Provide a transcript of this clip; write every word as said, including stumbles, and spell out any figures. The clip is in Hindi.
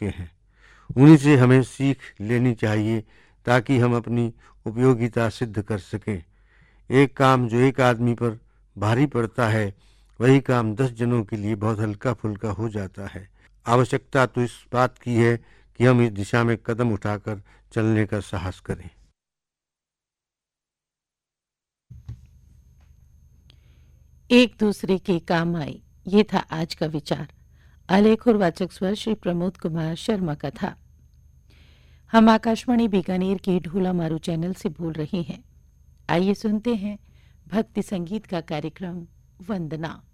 चुके हैं। उन्हीं से हमें सीख लेनी चाहिए ताकि हम अपनी उपयोगिता सिद्ध कर सकें। एक काम जो एक आदमी पर भारी पड़ता है, वही काम दस जनों के लिए बहुत हल्का फुल्का हो जाता है। आवश्यकता तो इस बात की है कि हम इस दिशा में कदम उठाकर चलने का साहस करें। एक दूसरे के काम आए, ये था आज का विचार। आलेख और वाचक स्वर श्री प्रमोद कुमार शर्मा का था। हम आकाशवाणी बीकानेर के ढोला मारू चैनल से बोल रहे हैं। आइए सुनते हैं भक्ति संगीत का कार्यक्रम वंदना।